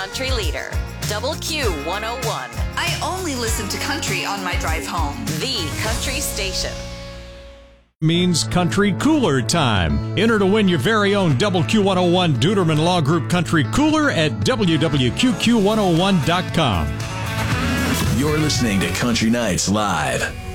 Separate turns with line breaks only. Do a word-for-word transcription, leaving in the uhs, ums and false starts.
country leader, Double Q one oh one.
I only listen to country on my drive home.
The country station.
Means country cooler time. Enter to win your very own Double Q one oh one Duderman Law Group Country Cooler at w w q q one oh one dot com.
You're listening to Country Nights Live.